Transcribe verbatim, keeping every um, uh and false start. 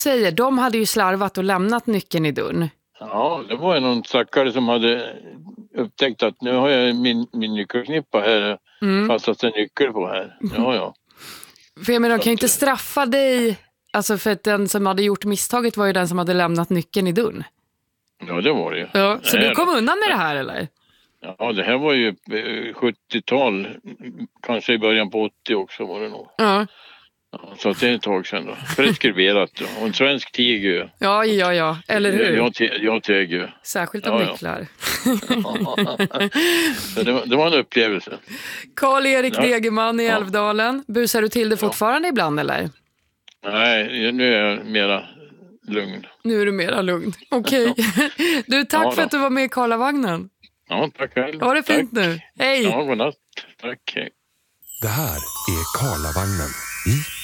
säger, de hade ju slarvat och lämnat nyckeln i dörren. Ja, det var ju någon stackare som hade upptäckt att nu har jag min, min nyckelknippa här mm. kastat en nyckel på här. Ja, ja. För jag menar, de kan ju inte straffa dig, alltså för att den som hade gjort misstaget var ju den som hade lämnat nyckeln i dörren. Ja, det var det ju. Ja, så du kom undan med det här, eller? Ja, det här var ju sjuttiotal, kanske i början på åttio också var det nog. Ja. Ja, så att det är ett tag sedan då. Preskriberat då. Och en svensk tiger. Ja, ja, ja. Eller hur? Jag, jag teger. Särskilt om ja, nycklar. Ja. det, var, det var en upplevelse. Karl-Erik ja. Degerman i Älvdalen. Busar du till det fortfarande ja. ibland, eller? Nej, nu är jag mera lugn. Nu är du mera lugn. Okej. Okay. Du, tack ja, för att du var med i Karlavagnen. Ja, tack själv. Ha det fint tack. nu. Hej! Ja, godnatt. Tack, hej. Det här är Karlavagnen i